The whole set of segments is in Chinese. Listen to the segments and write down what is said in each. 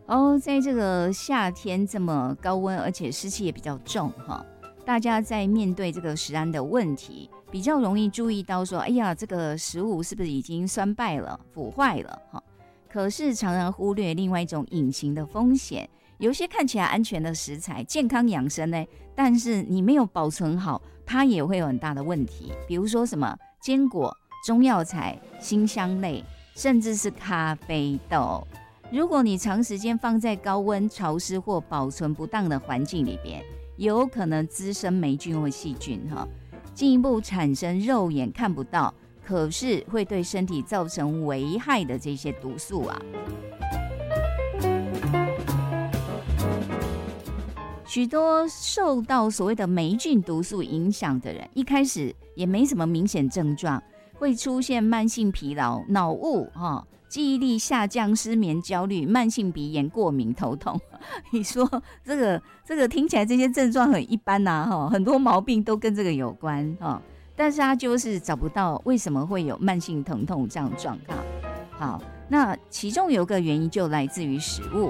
在这个夏天这么高温，而且湿气也比较重哈，大家在面对这个食安的问题，比较容易注意到说，哎呀，这个食物是不是已经酸败了、腐坏了哈？可是常常忽略另外一种隐形的风险，有些看起来安全的食材、健康养生呢，但是你没有保存好，它也会有很大的问题。比如说什么坚果、中药材、辛香类，甚至是咖啡豆。如果你长时间放在高温、潮湿或保存不当的环境里边，有可能滋生霉菌或细菌哈，进一步产生肉眼看不到，可是会对身体造成危害的这些毒素啊。许多受到所谓的霉菌毒素影响的人，一开始也没什么明显症状，会出现慢性疲劳、脑雾、记忆力下降、失眠、焦虑、慢性鼻炎、过敏、头痛。你说这个听起来这些症状很一般呐，很多毛病都跟这个有关，但是他就是找不到为什么会有慢性疼痛这样的状况。好，那其中有个原因就来自于食物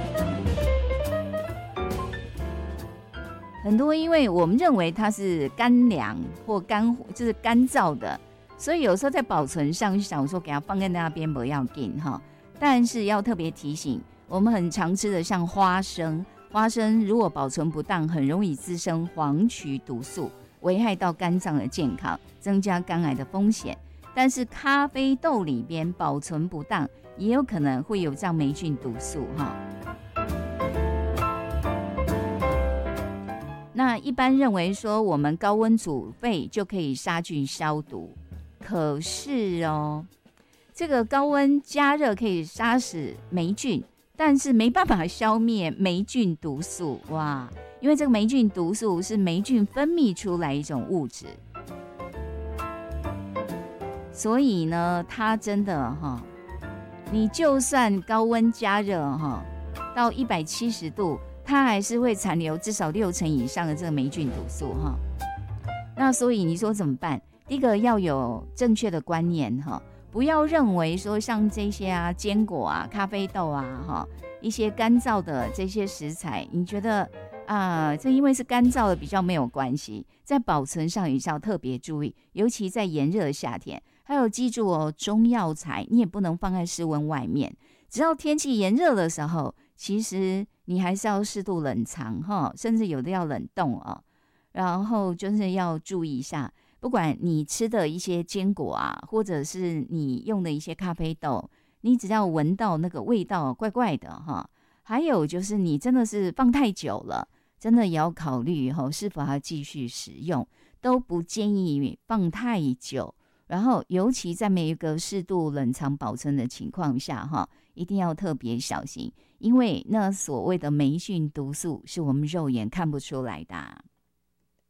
很多因为我们认为它是干凉或就是干燥的，所以有时候在保存上想说给它放在那边不要紧哈。但是要特别提醒，我们很常吃的像花生如果保存不当，很容易滋生黄曲毒素，危害到肝脏的健康，增加肝癌的风险。但是咖啡豆里边保存不当，也有可能会有这样霉菌毒素哈。那一般认为说我们高温煮沸就可以杀菌消毒，可是这个高温加热可以杀死霉菌，但是没办法消灭霉菌毒素哇！因为这个霉菌毒素是霉菌分泌出来一种物质，所以呢，它真的你就算高温加热到170度。它还是会残留至少60%以上的这个霉菌毒素那所以你说怎么办？第一个要有正确的观念不要认为说像这些坚果咖啡豆一些干燥的这些食材，你觉得这因为是干燥的比较没有关系，在保存上也是要特别注意，尤其在炎热的夏天。还有记住中药材你也不能放在室温外面，只要天气炎热的时候，其实你还是要适度冷藏甚至有的要冷冻然后就是要注意一下，不管你吃的一些坚果或者是你用的一些咖啡豆，你只要闻到那个味道怪怪的还有就是你真的是放太久了，真的也要考虑是否要继续使用，都不建议放太久。然后尤其在每一个适度冷藏保存的情况下一定要特别小心，因为那所谓的霉菌毒素是我们肉眼看不出来的